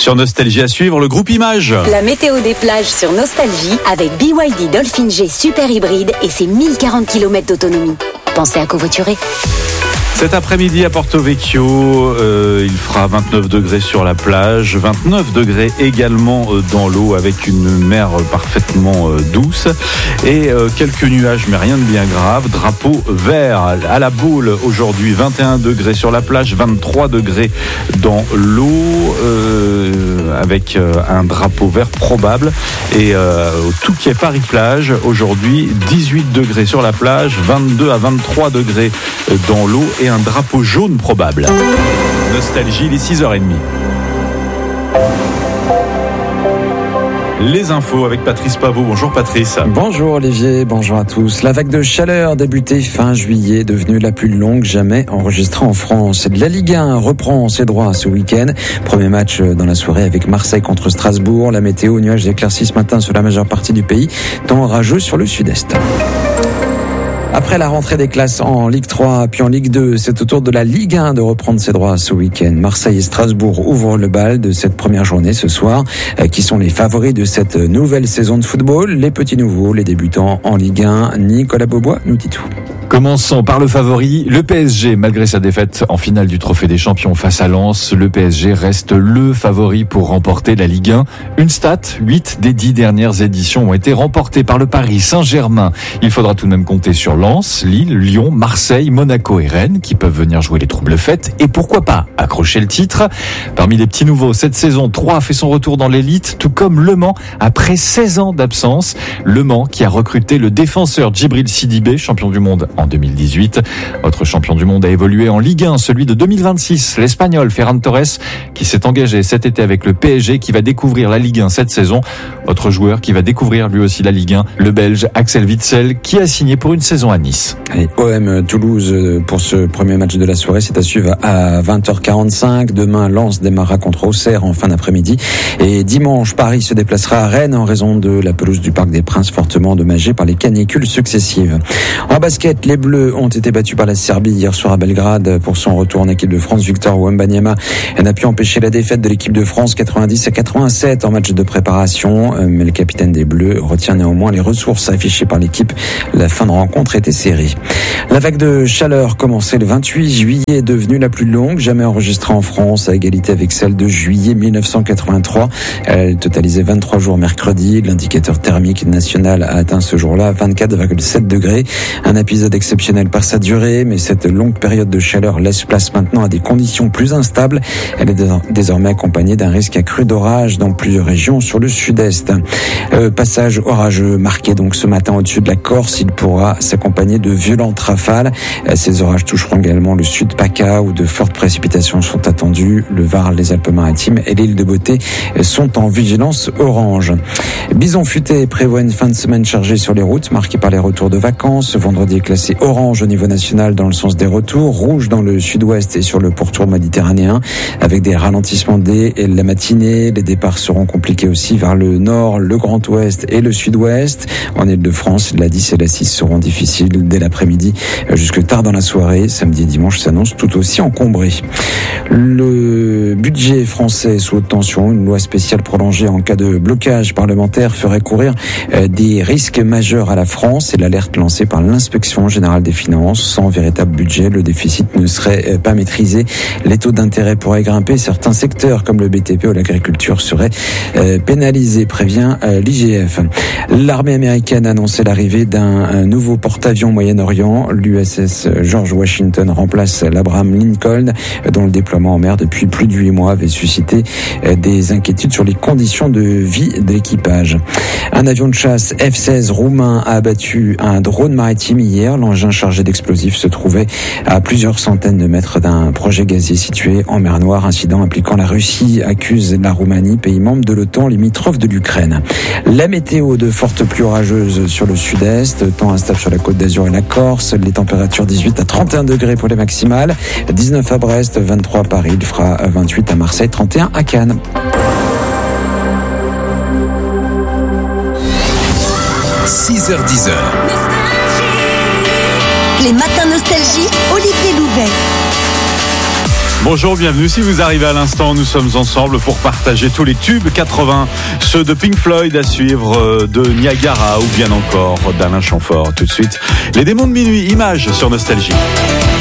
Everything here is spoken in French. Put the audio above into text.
Sur Nostalgie à suivre, le groupe Images. La météo des plages sur Nostalgie avec BYD Dolphin G Super Hybride et ses 1040 km d'autonomie. Pensez à covoiturer. Cet après-midi à Porto Vecchio, il fera 29 degrés sur la plage, 29 degrés également dans l'eau avec une mer parfaitement douce et quelques nuages mais rien de bien grave. Drapeau vert à la boule aujourd'hui, 21 degrés sur la plage, 23 degrés dans l'eau avec un drapeau vert probable et au Touquet Paris-Plage aujourd'hui, 18 degrés sur la plage, 22 à 23 degrés dans l'eau et un drapeau jaune probable. Nostalgie, il est 6h30. Les infos avec Patrice Pavot. Bonjour Patrice. Bonjour Olivier, bonjour à tous. La vague de chaleur débutée fin juillet, devenue la plus longue jamais enregistrée en France. La Ligue 1 reprend ses droits ce week-end. Premier match dans la soirée avec Marseille contre Strasbourg. La météo, nuages éclaircis ce matin sur la majeure partie du pays, temps orageux sur le sud-est. Après la rentrée des classes en Ligue 3 puis en Ligue 2, c'est au tour de la Ligue 1 de reprendre ses droits ce week-end. Marseille et Strasbourg ouvrent le bal de cette première journée ce soir. Qui sont les favoris de cette nouvelle saison de football? Les petits nouveaux, les débutants en Ligue 1. Nicolas Beaubois nous dit tout. Commençons par le favori, le PSG. Malgré sa défaite en finale du Trophée des Champions face à Lens, le PSG reste le favori pour remporter la Ligue 1. Une stat, 8 des 10 dernières éditions ont été remportées par le Paris Saint-Germain. Il faudra tout de même compter sur Lens, Lille, Lyon, Marseille, Monaco et Rennes qui peuvent venir jouer les troubles fêtes et pourquoi pas accrocher le titre. Parmi les petits nouveaux, cette saison, 3 fait son retour dans l'élite, tout comme Le Mans après 16 ans d'absence. Le Mans qui a recruté le défenseur Djibril Sidibé, champion du monde en 2018. Autre champion du monde a évolué en Ligue 1, celui de 2026, l'Espagnol Ferran Torres, qui s'est engagé cet été avec le PSG, qui va découvrir la Ligue 1 cette saison. Autre joueur qui va découvrir lui aussi la Ligue 1, le Belge Axel Witsel, qui a signé pour une saison à Nice. Et OM Toulouse pour ce premier match de la soirée, c'est à suivre à 20h45. Demain, Lens démarrera contre Auxerre en fin d'après-midi. Et dimanche, Paris se déplacera à Rennes en raison de la pelouse du Parc des Princes fortement endommagée par les canicules successives. En basket, les Bleus ont été battus par la Serbie hier soir à Belgrade pour son retour en équipe de France. Victor Wembanyama n'a pu empêcher la défaite de l'équipe de France 90-87 en match de préparation. Mais le capitaine des Bleus retient néanmoins les ressources affichées par l'équipe. La fin de rencontre était serrée. La vague de chaleur commençait le 28 juillet, devenue la plus longue jamais enregistrée en France, à égalité avec celle de juillet 1983. Elle totalisait 23 jours mercredi. L'indicateur thermique national a atteint ce jour-là 24,7 degrés. Un épisode exceptionnel par sa durée, mais cette longue période de chaleur laisse place maintenant à des conditions plus instables. Elle est désormais accompagnée d'un risque accru d'orage dans plusieurs régions sur le sud-est. Passage orageux marqué donc ce matin au-dessus de la Corse. Il pourra s'accompagner de violentes rafales. Ces orages toucheront également le sud PACA où de fortes précipitations sont attendues. Le Var, les Alpes-Maritimes et l'île de Beauté sont en vigilance orange. Bison Futé prévoit une fin de semaine chargée sur les routes, marquée par les retours de vacances. Vendredi est classé orange au niveau national dans le sens des retours, rouge dans le sud-ouest et sur le pourtour méditerranéen, avec des ralentissements dès la matinée. Les départs seront compliqués aussi vers le nord, le Grand Ouest et le sud-ouest. En Île-de-France, la 10 et la 6 seront difficiles dès l'après-midi jusque tard dans la soirée. Samedi et dimanche s'annoncent tout aussi encombrés. Le budget français sous haute tension, une loi spéciale prolongée en cas de blocage parlementaire ferait courir des risques majeurs à la France. Et l'alerte lancée par l'inspection générale des finances, sans véritable budget, le déficit ne serait pas maîtrisé. Les taux d'intérêt pourraient grimper. Certains secteurs comme le BTP ou l'agriculture seraient pénalisés, prévient l'IGF. L'armée américaine a annoncé l'arrivée d'un nouveau porte-avions au Moyen-Orient. L'USS George Washington remplace l'Abraham Lincoln, dont le déploiement en mer depuis plus de 8 mois avait suscité des inquiétudes sur les conditions de vie de l'équipage. Un avion de chasse F-16 roumain a abattu un drone maritime hier. L'engin chargé d'explosifs se trouvait à plusieurs centaines de mètres d'un projet gazier situé en mer Noire. Incident impliquant la Russie accuse la Roumanie, pays membre de l'OTAN limitrophe de l'Ukraine. La météo, de fortes pluies orageuses sur le sud-est, temps instable sur la Côte d'Azur et la Corse. Les températures 18 à 31 degrés pour les maximales, 19 à Brest, 23 à Paris, il fera 28 à Marseille, 31 à Cannes. – 6h-10h. Les matins Nostalgie, Olivier Louvet. Bonjour, bienvenue. Si vous arrivez à l'instant, nous sommes ensemble pour partager tous les tubes 80, ceux de Pink Floyd à suivre, de Niagara ou bien encore d'Alain Chamfort. Tout de suite, les démons de minuit, images sur Nostalgie.